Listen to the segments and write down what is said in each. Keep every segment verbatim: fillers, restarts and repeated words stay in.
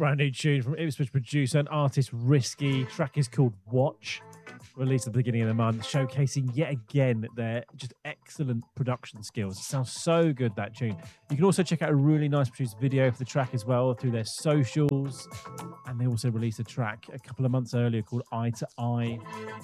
Brand new tune from Ipswich producer and artist Risky. Track is called Watch. Released at the beginning of the month, showcasing yet again their just excellent production skills. It sounds so good, that tune. You can also check out a really nice produced video for the track as well through their socials. And they also released a track a couple of months earlier called Eye to Eye.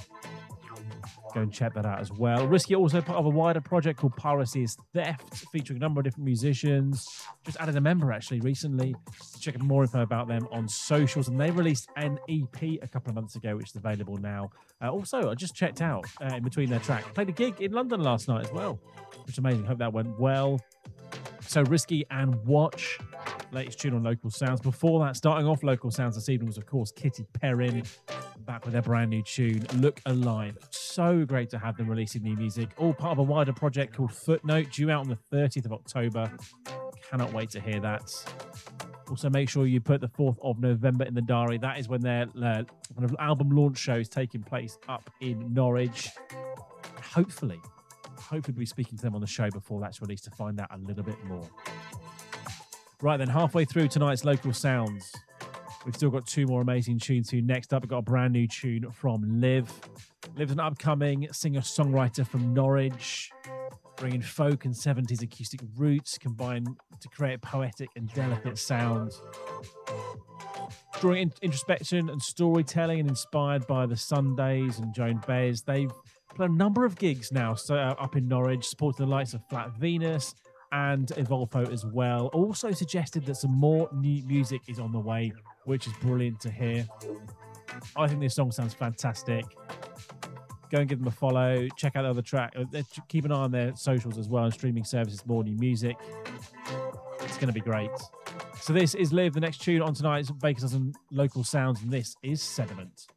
Go and check that out as well. Risky also part of a wider project called Piracy is Theft, featuring a number of different musicians. Just added a member actually recently. Check out more info about them on socials. And they released an E P a couple of months ago, which is available now. Uh, also, I just checked out uh, in between their track. Played a gig in London last night as well, which is amazing. Hope that went well. So Risky and Watch, latest tune on Local Sounds. Before that, starting off Local Sounds this evening was, of course, Kitty Perrin, back with their brand new tune, Look Alive. So great to have them releasing new music, all part of a wider project called Footnote, due out on the thirtieth of October. Cannot wait to hear that. Also, make sure you put the fourth of November in the diary. That is when their uh, kind of album launch show is taking place up in Norwich. Hopefully, hopefully we'll be speaking to them on the show before that's released to find out a little bit more. Right then, halfway through tonight's Local Sounds, we've still got two more amazing tunes to you. Next up, we've got a brand new tune from Liv. Liv's an upcoming singer-songwriter from Norwich, bringing folk and seventies acoustic roots combined to create a poetic and delicate sound. Drawing in- introspection and storytelling and inspired by the Sundays and Joan Baez, they've played a number of gigs now so, uh, up in Norwich, supporting the likes of Flat Venus and Evolfo as well. Also suggested that some more new music is on the way, which is brilliant to hear. I think this song sounds fantastic. Go and give them a follow. Check out the other track. Keep an eye on their socials as well and streaming services, more new music. It's going to be great. So this is Liv, the next tune on tonight's Bakers Dozen Local Sounds, and this is Sediment.